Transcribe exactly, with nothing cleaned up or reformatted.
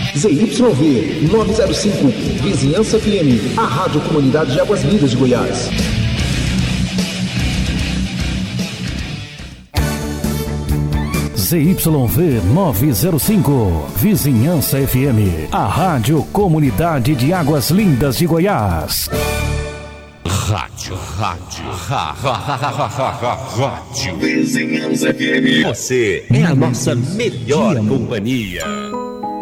Z Y V novecentos e cinco, Vizinhança F M, a Rádio Comunidade de Águas Lindas de Goiás. Z Y V novecentos e cinco, Vizinhança F M, a Rádio Comunidade de Águas Lindas de Goiás. Rádio, rádio, ra, ra, ra, ra, ra, ra, rádio Vizinhança F M. Você é a nossa melhor companhia.